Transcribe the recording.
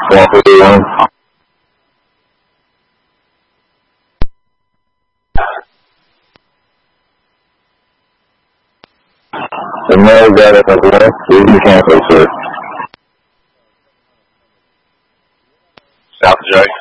151. The male got it up there. You can cancel, sir. South J.